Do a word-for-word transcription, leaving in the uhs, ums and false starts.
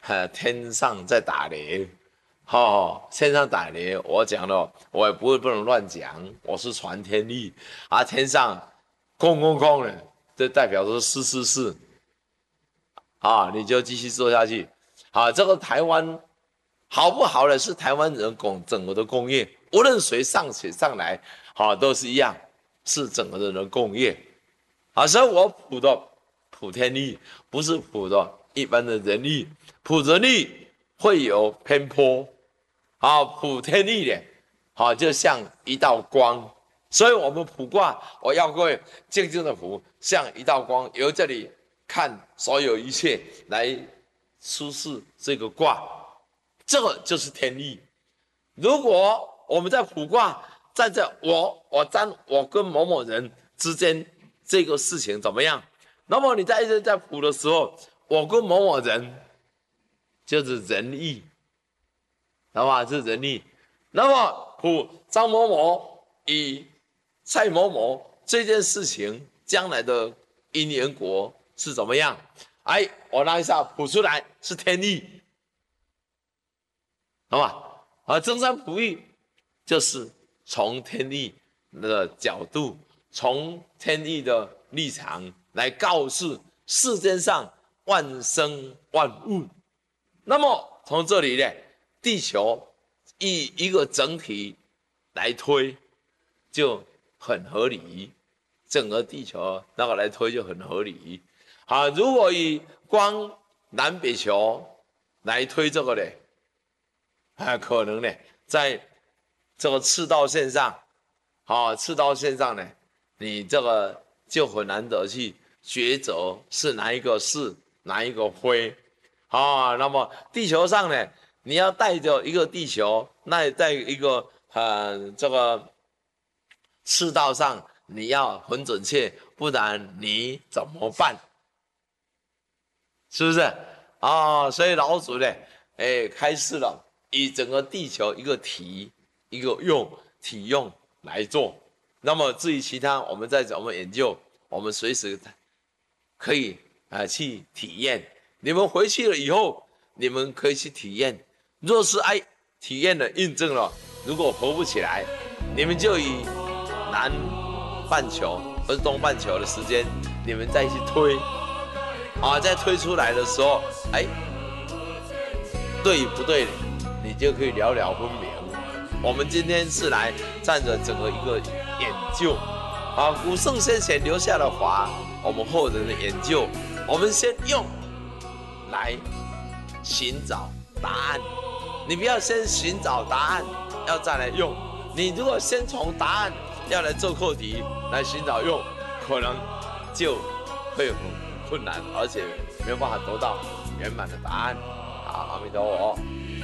呃，天上在打雷，哦，天上打雷，我讲了，我也不会不能乱讲，我是传天意啊，天上空空空的，这代表说是是是，啊，你就继续做下去，啊，这个台湾好不好的是台湾人工整个的工业，无论谁上去上来，啊，都是一样，是整个人的工业，啊，所以我普的普天意不是普的一般的人意，普人意会有偏颇。啊，普天意的，好，就像一道光，所以我们卜卦，我要各位静静的卜，像一道光，由这里看所有一切来出示这个卦，这个就是天意。如果我们在卜卦，站在我我占我跟某某人之间这个事情怎么样？那么你在在卜的时候，我跟某某人就是仁义。知道吧？是仁义。那么卜张某某与蔡某某这件事情将来的因缘果是怎么样？哎，我拿一下卜出来是天意，好吧？而增山卜意就是从天意的角度，从天意的立场来告诉世间上万生万物。那么从这里呢？地球以一个整体来推就很合理，整个地球那个来推就很合理。啊，如果以光南北球来推这个呢，啊，可能呢在这个赤道线上，啊，赤道线上呢，你这个就很难得去抉择是哪一个是哪一个非。啊，那么地球上呢？你要带着一个地球，那在一个呃这个赤道上，你要很准确，不然你怎么办？是不是啊、哦？所以老祖呢，哎，开示了，以整个地球一个体一个用体用来做。那么至于其他，我们在怎么研究，我们随时可以啊、呃、去体验。你们回去了以后，你们可以去体验。若是哎体验了印证了，如果合不起来，你们就以南半球或是东半球的时间，你们再去推，啊，在推出来的时候，哎，对不对？你就可以了了分明。我们今天是来站着整个一个研究，啊，古圣先贤留下的法，我们后人的研究，我们先用来寻找答案。你不要先寻找答案，要再来用。你如果先从答案要来做课题，来寻找用，可能就会很困难，而且没有办法得到圆满的答案。好，阿弥陀佛。